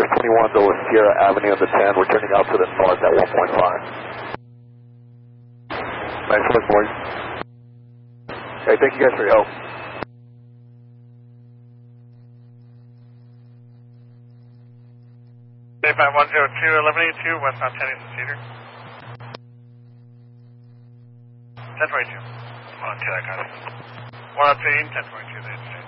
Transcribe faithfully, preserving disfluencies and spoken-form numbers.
twenty-one to Sierra Avenue on the ten, we're turning out to the north at one point five. Nice work, boys. Hey, thank you guys for your help. Day five one zero two, eleven eighty-two, westbound Tennyson Cedar. ten twenty-two. one oh two, I got it. one oh two, ten twenty-two, they